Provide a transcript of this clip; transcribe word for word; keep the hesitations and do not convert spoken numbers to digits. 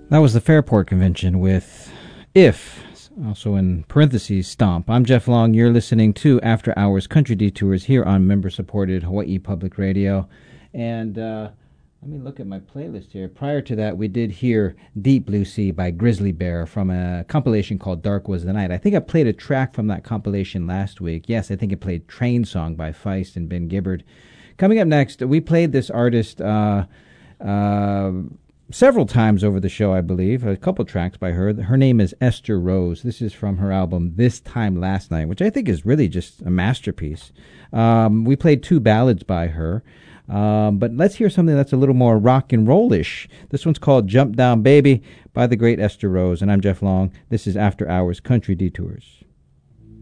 That was the Fairport Convention with If, also in parentheses, Stomp. I'm Jeff Long. You're listening to After Hours Country Detours here on member-supported Hawaii Public Radio. And uh, let me look at my playlist here. Prior to that, we did hear Deep Blue Sea by Grizzly Bear from a compilation called Dark Was the Night. I think I played a track from that compilation last week. Yes, I think I played Train Song by Feist and Ben Gibbard. Coming up next, we played this artist... Uh, uh, several times over the show, I believe. A couple tracks by her. Her name is Esther Rose. This is from her album This Time Last Night, which I think is really just a masterpiece. Um, we played two ballads by her. Um, but let's hear something that's a little more rock and roll-ish. This one's called Jump Down Baby by the great Esther Rose. And I'm Jeff Long. This is After Hours Country Detours.